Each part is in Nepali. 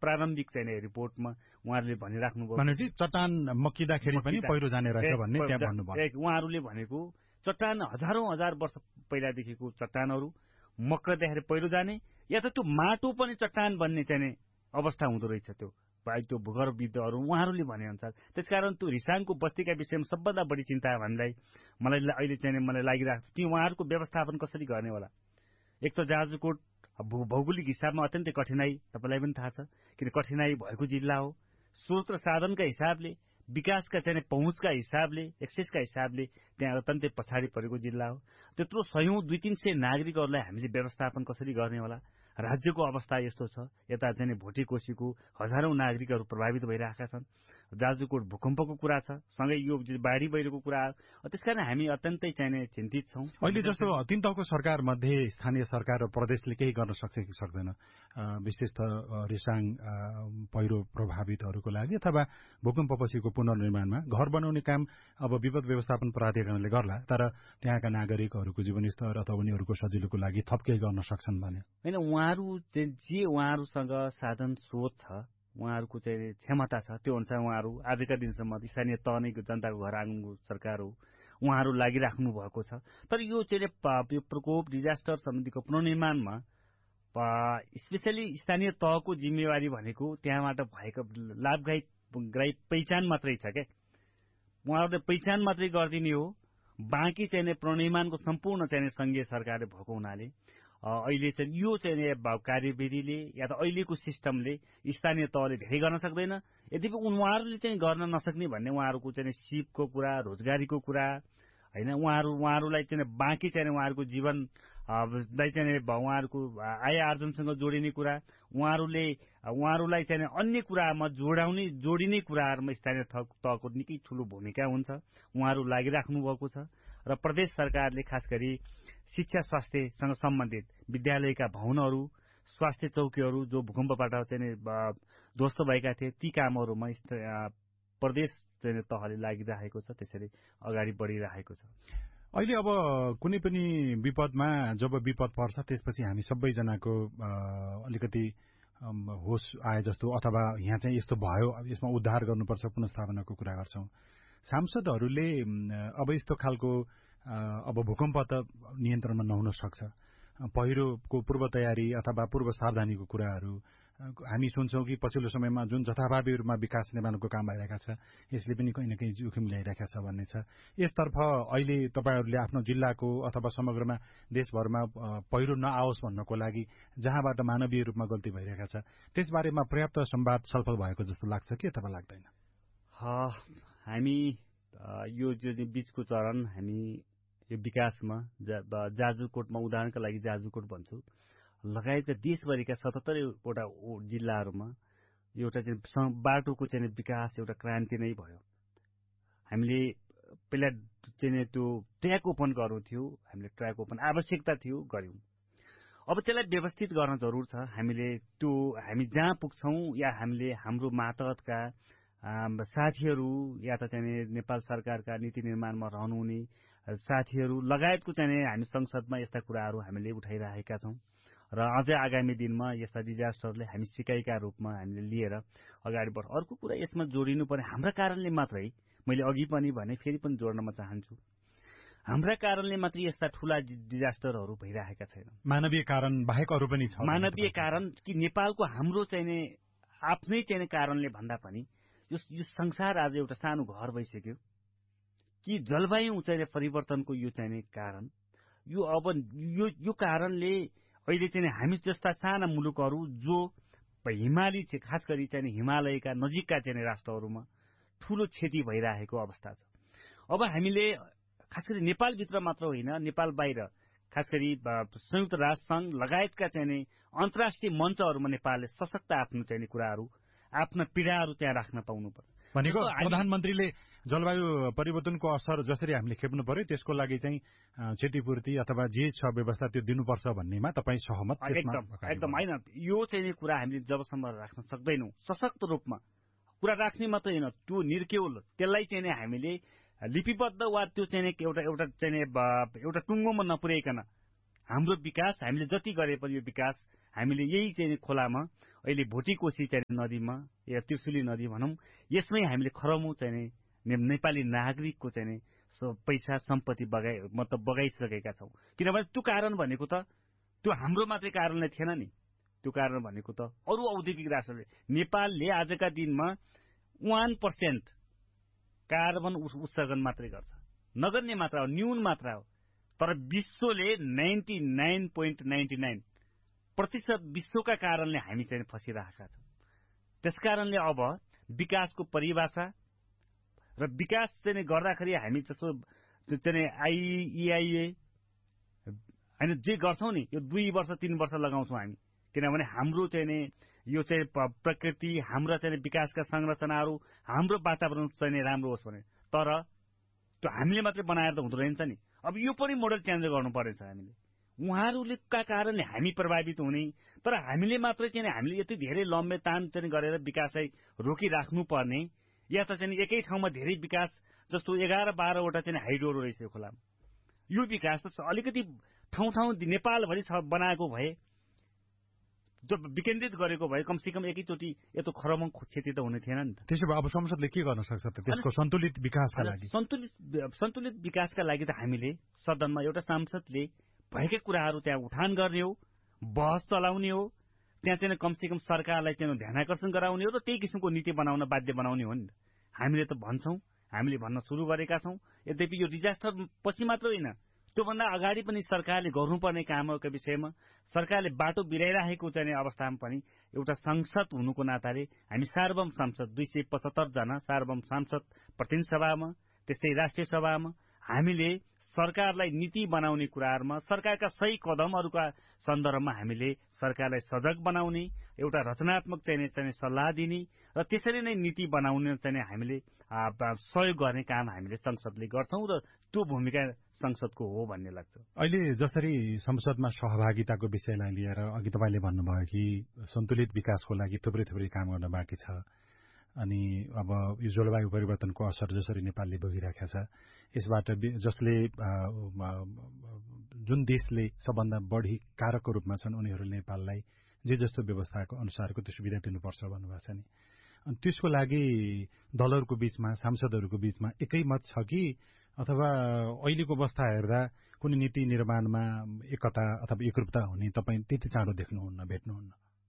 प्रारम्भिक चाहिँ रिपोर्टमा उहाँहरूले भनिराख्नुभयो भनेपछि चट्टान मक्किँदाखेरि पनि पहिरो जाने रहेछ भन्ने त्यहाँ भन्नुभयो। उहाँहरूले भनेको चट्टान हजारौं हजार वर्ष पहिलादेखिको चट्टानहरू मक्किँदाखेरि पहिरो जाने या त त्यो माटो पनि चट्टान बन्ने चाहिँ अवस्था हुँदो रहेछ। त्यो भूगर्भविदहरू उहाँहरूले भनेअनुसार त्यसकारण त्यो रिसाङको बस्तीका विषयमा सबभन्दा बढी चिन्ता मलाई अहिले चाहिँ मलाई लागिरहेको छ कि उहाँहरूको व्यवस्थापन कसरी गर्ने होला। एक त जाजरकोट भौगोलिक हिसाबमा अत्यन्तै कठिनाई, तपाईँलाई पनि थाहा छ, किन कठिनाई भएको जिल्ला हो। स्रोत र साधनका हिसाबले, विकासका चाहिँ पहुँचका हिसाबले, एक्सेसका हिसाबले त्यहाँ अत्यन्तै पछाडि परेको जिल्ला हो। त्यत्रो 100-200-300 नागरिकहरूलाई हामीले व्यवस्थापन कसरी गर्ने होला। राज्यको अवस्था यस्तो छ, यता चाहिँ भोटेकोसीको हजारौं नागरिकहरू प्रभावित भइरहेका छन्। जाजरकोट भूकम्पको कुरा छ, सँगै यो बाढी पहिरोको कुरा। त्यसकारण हामी अत्यन्तै चाहिँ चिन्तित छौं। अहिले जस्तो 3 तहको सरकार मध्ये स्थानीय सरकार र प्रदेशले केही गर्न सक्छ कि सक्दैन, विशेष त रिसाङ पहिरो प्रभावितहरूको लागि अथवा भूकम्पपछिको पुनर्निर्माणमा घर बनाउने काम अब विपद व्यवस्थापन प्राधिकरणले गर्ला, तर त्यहाँका नागरिकहरूको जीवनस्तर अथवा उनीहरूको सजिलोको लागि थप केही गर्न सक्छन् भने हैन। उहाँहरूसँग साधन स्रोत छ, उहाँहरूको चाहिँ क्षमता छ, त्यो अनुसार उहाँहरू आजका दिनसम्म स्थानीय तह नै जनताको घर आँगनको सरकार हो, उहाँहरू लागिराख्नु भएको छ। तर यो चाहिँ यो प्रकोप डिजास्टर सम्बन्धीको पुनर्निर्माणमा स्पेसली स्थानीय तहको जिम्मेवारी भनेको त्यहाँबाट भएको लाभदायी पहिचान मात्रै छ क्या। उहाँहरूले पहिचान मात्रै गरिदिने हो, बाँकी चाहिँ पुनर्निर्माणको सम्पूर्ण चाहिँ संघीय सरकारले भएको हुनाले अहिले चाहिँ यो चाहिँ कार्यविधिले या त अहिलेको सिस्टमले स्थानीय तहले धेरै गर्न सक्दैन। यद्यपि उहाँहरूले चाहिँ गर्न नसक्ने भन्ने उहाँहरूको चाहिँ सिपको कुरा, रोजगारीको कुरा हैन, उहाँहरूलाई चाहिँ बाँकी चाहिँ उहाँहरूको जीवनलाई चाहिँ उहाँहरूको आय आर्जनसँग जोडिने कुरा, उहाँहरूलाई चाहिँ अन्य कुरामा जोडिने कुराहरूमा स्थानीय तहको निकै ठूलो भूमिका हुन्छ। उहाँहरू लागिराख्नु भएको छ र प्रदेश सरकारले खास गरी शिक्षा स्वास्थ्यसँग सम्बन्धित विद्यालयका भवनहरू, स्वास्थ्य चौकीहरू जो भूकम्पबाट चाहिँ ध्वस्त भएका थिए ती कामहरूमा प्रदेश चाहिँ तहले लागिरहेको छ, त्यसरी अगाडि बढिरहेको छ। अहिले अब कुनै पनि विपदमा जब विपद पर्छ त्यसपछि हामी सबैजनाको अलिकति होस आए जस्तो अथवा यहाँ चाहिँ यस्तो भयो, यसमा उद्धार गर्नुपर्छ, पुनर्स्थापनाको कुरा गर्छौं। सांसदहरूले अब यस्तो खालको अब भूकम्प त नियन्त्रणमा नहुन सक्छ, पहिरोको पूर्व तयारी अथवा पूर्व सावधानीको कुराहरू हामी सुन्छौं कि पछिल्लो समयमा जुन जथाभावी रूपमा विकास निर्माणको काम भइरहेका छ यसले पनि कहीँ न कहीँ जोखिम ल्याइरहेका छ भन्ने छ। यसतर्फ अहिले तपाईहरूले आफ्नो जिल्लाको अथवा समग्रमा देशभरमा पहिरो नआओस् भन्नको लागि जहाँबाट मानवीय रूपमा गल्ती भइरहेका छ त्यसबारेमा पर्याप्त संवाद छलफल भएको जस्तो लाग्छ कि अथवा लाग्दैन? हामी यो बीचको चरण हामी यो विकासमा जाजरकोटमा उदाहरणका लागि जाजरकोट भन्छु लगायतका देशभरिका 77 वटा जिल्लाहरूमा एउटा चाहिँ बाटोको चाहिँ विकास एउटा क्रान्ति नै भयो। हामीले पहिला चाहिँ त्यो ट्र्याक ओपन गर्नु थियो, हामीले ट्र्याक ओपन आवश्यकता थियो गर्यौं। अब त्यसलाई व्यवस्थित गर्न जरुर छ। हामी जहाँ पुग्छौं या हामीले हाम्रो मातहतका साथीहरू या त चाहिँ नेपाल सरकारका नीति निर्माणमा रहनुहुने साथीहरू लगायतको चाहिँ हामी संसदमा यस्ता कुराहरू हामीले उठाइरहेका छौं र अझै आगामी दिनमा यस्ता डिजास्टरले हामी सिकाइका रूपमा हामीले लिएर अगाडि बढ्छ। अर्को कुरा यसमा जोडिनु पर्ने हाम्रा कारणले मात्रै, मैले अघि पनि भने फेरि पनि जोड्न म चाहन्छु, हाम्रा कारणले मात्रै यस्ता ठूला डिजास्टरहरू भइरहेका छैनन्। मानवीय कारण बाहेक अरू पनि छ। मानवीय कारण कि नेपालको हाम्रो चाहिँ आफ्नै चाहिँ कारणले भन्दा पनि यो संसार आज एउटा सानो घर भइसक्यो कि जलवायु चाहिँ परिवर्तनको यो चाहिँ कारण यो कारणले अहिले चाहिँ हामी जस्ता साना मुलुकहरू जो हिमाली खास गरी चाहिँ हिमालयका नजिकका चाहिँ राष्ट्रहरूमा ठूलो क्षति भइरहेको अवस्था छ। अब हामीले खास गरी नेपालभित्र मात्र होइन, नेपाल बाहिर खास गरी संयुक्त राष्ट्र संघ लगायतका चाहिँ अन्तर्राष्ट्रिय मञ्चहरूमा नेपालले सशक्त आफ्नो चाहिँ कुराहरू, आफ्ना पीडाहरू त्यहाँ राख्न पाउनुपर्छ। भनेको प्रधानमन्त्रीले जलवायु परिवर्तनको असर जसरी हामीले खेप्नु पर्यो त्यसको लागि चाहिँ क्षतिपूर्ति अथवा जे छ व्यवस्था त्यो दिनुपर्छ भन्नेमा तपाईँ सहमत? एकदम होइन। यो चाहिँ कुरा हामीले जबसम्म राख्न सक्दैनौं सशक्त रूपमा कुरा राख्ने मात्रै होइन, त्यो निर्केवल त्यसलाई चाहिँ हामीले लिपिबद्ध वा त्यो चाहिँ एउटा टुङ्गोमा नपुर्याइकन हाम्रो विकास हामीले जति गरे पनि यो विकास हामीले यही चाहिँ खोलामा अहिले भोटिकोशी चाहिँ नदीमा या त्रिशुली नदी भनौँ, यसमै हामीले खरौँ चाहिँ नेपाली नागरिकको चाहिँ पैसा सम्पत्ति बगाइसकेका छौँ। किनभने त्यो कारण भनेको त त्यो हाम्रो मात्रै कारणले थिएन नि। त्यो कारण भनेको त अरू औद्योगिक राष्ट्रले, नेपालले आजका दिनमा 1% कार्बन उत्सर्जन मात्रै गर्छ, नगर्ने मात्रा हो, न्यून मात्रा हो। तर विश्वले 99.99% विश्वका कारणले हामी चाहिँ फसिरहेका छौँ। त्यसकारणले अब विकासको परिभाषा र विकास चाहिँ गर्दाखेरि हामी जस्तो चाहिँ IEIA होइन जे गर्छौँ नि, यो 2 वर्ष 3 वर्ष लगाउँछौँ हामी। किनभने हाम्रो चाहिँ नि यो चाहिँ प्रकृति, हाम्रा चाहिँ विकासका संरचनाहरू, हाम्रो वातावरण चाहिँ राम्रो होस् भने। तर त्यो हामीले मात्रै बनाएर त हुँदो रहेछ नि। अब यो पनि मोडल चेन्ज गर्नु परेछ हामीले। उहाँहरूले का कारणले हामी प्रभावित हुने, तर हामीले मात्रै चाहिँ हामीले यति धेरै लम्बे तान चाहिँ गरेर विकासलाई रोकिराख्नु पर्ने, या त चाहिँ एकै ठाउँमा धेरै विकास जस्तो 11-12 वटा चाहिँ हाइड्रोहरू रहेछ यो खोलामा। यो विकास त अलिकति ठाउँ नेपालभरि बनाएको भए, जब विकेन्द्रित गरेको भए कमसेकम एकैचोटि यस्तो खरमङ क्षति त हुने थिएन नि त। त्यसो भए अब संसदले के गर्न सक्छ त त्यसको सन्तुलित विकासका लागि? सन्तुलित विकासका लागि त हामीले सदनमा एउटा सांसदले भएकै कुराहरू त्यहाँ उठान गर्ने हो, बहस चलाउने हो, त्यहाँ चाहिँ कमसेकम सरकारलाई चाहिँ ध्यानाकर्षण गराउने हो र त्यही किसिमको नीति बनाउन बाध्य बनाउने हो नि। हामीले त भन्छौँ, हामीले भन्न सुरु गरेका छौँ। यद्यपि यो डिजास्टर पछि मात्र होइन, त्योभन्दा अगाडि पनि सरकारले गर्नुपर्ने कामहरूको विषयमा सरकारले बाटो बिराइरहेको चाहिँ अवस्थामा पनि एउटा संसद हुनुको नाताले हामी सार्वभौम सांसद 275 जना सार्वभौम सांसद प्रतिनिधि सभामा, त्यस्तै राष्ट्रिय सभामा हामीले सरकारलाई नीति बनाउने कुराहरूमा, सरकारका सही कदमहरूका सन्दर्भमा हामीले सरकारलाई सजग बनाउने, एउटा रचनात्मक चाहिँ सल्लाह दिने र त्यसरी नै नीति बनाउने चाहिँ हामीले सहयोग गर्ने काम हामीले संसदले गर्छौँ र त्यो भूमिका संसदको हो भन्ने लाग्छ। अहिले जसरी संसदमा सहभागिताको विषयलाई लिएर अघि तपाईँले भन्नुभयो कि सन्तुलित विकासको लागि थुप्रै काम गर्न बाँकी छ, अनि अब यो जलवायु परिवर्तनको असर जसरी नेपालले भोगिरहेको छ, यसबाट जसले जुन देशले सबभन्दा बढी कारकको रूपमा छन् उनीहरूले नेपाललाई जे जस्तो व्यवस्थाको अनुसारको त्यो सुविधा दिनुपर्छ भन्नुभएको छ नि। अनि त्यसको लागि दलहरूको बीचमा, सांसदहरूको बीचमा एकैमत छ कि अथवा अहिलेको अवस्था हेर्दा कुनै नीति निर्माणमा एकता अथवा एकरूपता हुने तपाईँ त्यति चाँडो देख्नुहुन्न, भेट्नुहुन्न?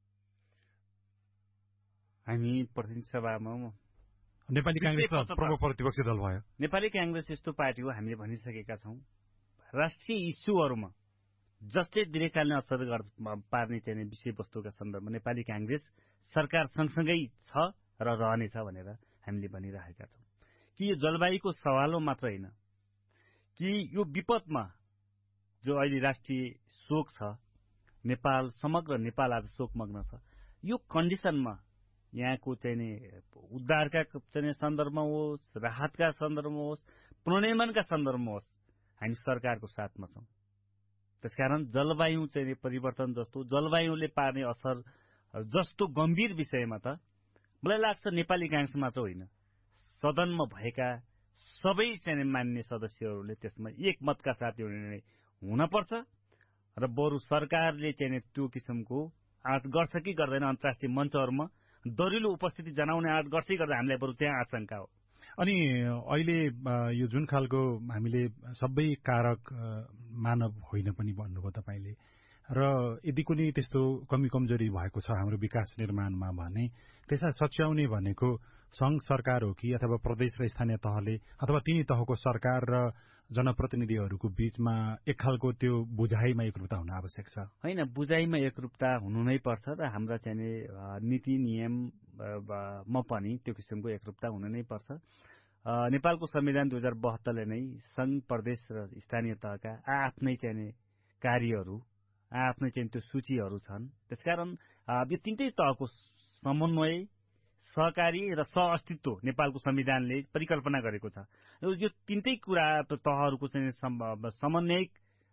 हामी प्रतिनिधि सभामा नेपाली कांग्रेस प्रमुख प्रतिपक्षी दल भयो। नेपाली कांग्रेस यस्तो पार्टी हो, हामीले भनिसकेका छौँ, राष्ट्रिय इस्युहरूमा जसले दीर्घकालीन असर पार्ने चाहिँ विषयवस्तुका सन्दर्भमा नेपाली कांग्रेस सरकार सँगसँगै छ र रहनेछ भनेर हामीले भनिरहेका छौँ। कि यो जलवायुको सवालमा मात्र होइन, कि यो विपदमा जो अहिले राष्ट्रिय शोक छ, नेपाल समग्र नेपाल आज शोकमग्न छ, यो कन्डिसनमा यहाँको चाहिँ उद्धारका चाहिँ सन्दर्भमा होस्, राहतका सन्दर्भमा होस्, पुनर्निर्माणका सन्दर्भमा होस्, हामी सरकारको साथमा छौँ। त्यसकारण जलवायु चाहिँ परिवर्तन जस्तो, जलवायुले पार्ने असर जस्तो गम्भीर विषयमा त मलाई लाग्छ नेपाली कांग्रेस मात्र होइन, सदनमा भएका सबै चाहिँ मान्य सदस्यहरूले त्यसमा एकमतका साथ यो निर्णय हुनपर्छ र बरु सरकारले चाहिँ त्यो किसिमको आँट गर्छ कि गर्दैन, अन्तर्राष्ट्रिय मञ्चहरूमा दरिलो उपस्थिति जनाउने आँट गर्दै गर्दा हामीलाई बरु त्यहाँ आशंका हो। अनि अहिले यो जुन खालको हामीले सबै कारक मानव होइन पनि भन्नुभयो तपाईँले, र यदि कुनै त्यस्तो कमी कमजोरी भएको छ हाम्रो विकास निर्माणमा भने त्यसलाई सच्याउने भनेको संघ सरकार हो कि अथवा प्रदेश र स्थानीय तहले अथवा तिनी तहको सरकार र जनप्रतिनिधिहरूको बीचमा एक खालको त्यो बुझाइमा एकरूपता हुन आवश्यक छ? होइन, बुझाइमा एकरूपता हुनु नै पर्छ र हाम्रा चाहिँ नीति नियममा पनि त्यो किसिमको एकरूपता हुनु नै पर्छ। नेपालको संविधान 2072ले नै संघ, प्रदेश र स्थानीय तहका आफ्नै चाहिँ कार्यहरू, आफ्नै चाहिँ त्यो सूचीहरू छन्। त्यसकारण यो तीनटै तहको समन्वय, सहकारी र सहअस्तित्व नेपालको संविधानले परिकल्पना गरेको छ। यो तीनटै कुरा तहहरूको चाहिँ समन्वयिक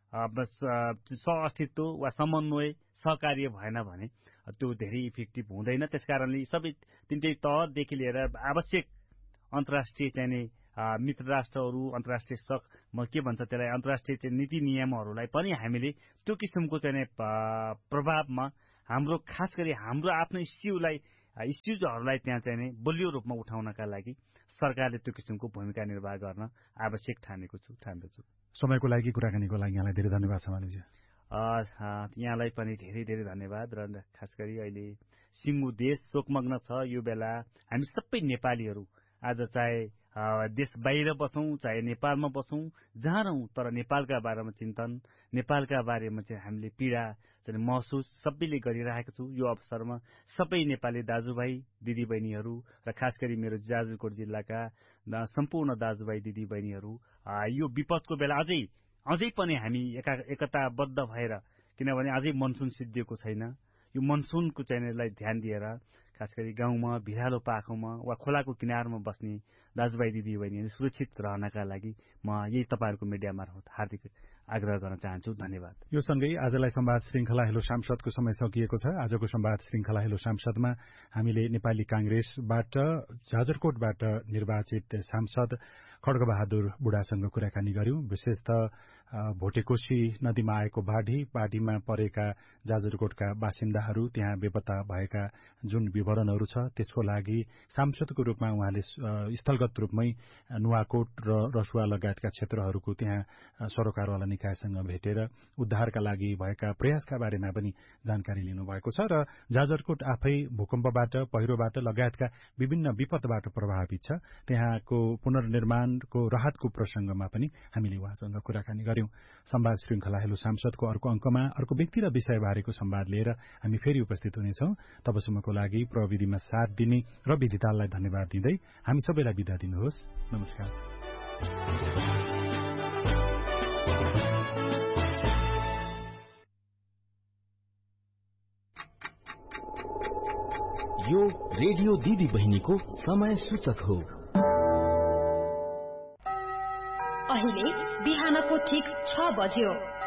सहअस्तित्व वा समन्वय सहकार्य भएन भने त्यो धेरै इफेक्टिभ हुँदैन। त्यसकारणले सबै तीनटै तहदेखि लिएर आवश्यक अन्तर्राष्ट्रिय चाहिँ मित्र राष्ट्रहरू, अन्तर्राष्ट्रिय के भन्छ त्यसलाई, अन्तर्राष्ट्रिय नीति नियमहरूलाई पनि हामीले त्यो किसिमको चाहिँ प्रभावमा हाम्रो खास गरी हाम्रो आफ्नो इस्युजहरूलाई त्यहाँ चाहिँ नै बलियो रूपमा उठाउनका लागि सरकारले त्यो किसिमको भूमिका निर्वाह गर्न आवश्यक ठान्दछु। समयको लागि कुराकानीको लागि यहाँलाई धेरै धन्यवाद छ मानिजी। यहाँलाई पनि धेरै धेरै धन्यवाद। र खास गरी अहिले सिङ्गो देश शोकमग्न छ। यो बेला हामी सबै नेपालीहरू आज चाहे देश बाहिर बसौँ चाहे नेपालमा बसौँ जहाँ रहौँ, तर नेपालका बारेमा चिन्तन, नेपालका बारेमा चाहिँ हामीले पीडा चाहिँ महसुस सबैले गरिरहेको छु। यो अवसरमा सबै नेपाली दाजुभाइ दिदीबहिनीहरू र खास गरी मेरो जाजरकोट जिल्लाका सम्पूर्ण दाजुभाइ दिदीबहिनीहरू यो विपदको बेला अझै पनि हामी एकताबद्ध भएर, किनभने अझै मनसुन सिद्धिएको छैन, यो मनसुनको चाहिँलाई ध्यान दिएर खास गरी गाउँमा भिरालो पाखोमा वा खोलाको किनारमा बस्ने दाजुभाइ दिदीबहिनीहरू सुरक्षित रहनका लागि म यही तपाईँहरूको मिडिया मार्फत हार्दिक आग्रह गर्न चाहन्छु। धन्यवाद। यो सँगै आजलाई संवाद श्रृंखला हेलो सांसदको समय सकिएको छ। आजको संवाद श्रृंखला हेलो सांसदमा हामीले नेपाली कांग्रेसबाट जाजरकोटबाट निर्वाचित सांसद खड्गबहादुर बुढासँग कुराकानी गर्यौं। विशेषतः भोटेकोशी नदीमा आएको बाढीमा परेका जाजरकोटका बासिन्दाहरू, त्यहाँ बेपत्ता भएका जुन विवरणहरू छ त्यसको लागि सांसदको रूपमा उहाँले स्थलगत रूपमै नुवाकोट र रसुवा लगायतका क्षेत्रहरूको त्यहाँ सरोकारवाला निकायसँग भेटेर उद्धारका लागि भएका प्रयासका बारेमा पनि जानकारी लिनुभएको छ र जाजरकोट आफै भूकम्पबाट, पहिरोबाट लगायतका विभिन्न विपदबाट प्रभावित छ। त्यहाँको पुनर्निर्माणको राहतको प्रसंगमा पनि हामीले उहाँसँग कुराकानी गर्यौं। संवाद श्रृंखला हेलो सांसदको अर्को अंकमा अर्को व्यक्ति र विषय बारेको संवाद लिएर हामी फेरि उपस्थित हुनेछौं। तबसम्मको लागि प्रविधिमा साथ दिने र विधिताललाई धन्यवाद दिँदै हामी सबैलाई बिदा दिनुहोस्। नमस्कार। यो रेडियो दिदी बहिनीको समय सूचक हो। अहिले बिहानको ठीक 6 बज्यो।